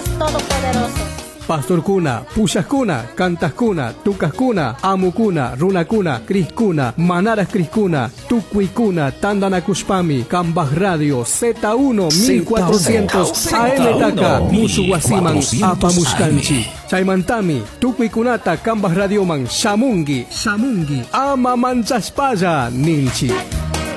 Dios Todopoderoso. Pastorkuna, Pullaskuna, Cantaskuna, Tucaskuna, Amukuna, Runakuna, Criskuna, Manaras Criskuna, Tucuicuna, Tandanakuspami, Cambaj Radio, Z1 1400, AM Taka, Musuwasiman, Apamuskanchi, Chaimantami, Tucuicunata, Cambaj Radioman, Shamungi, Ama Manchaspaya, Ninchi.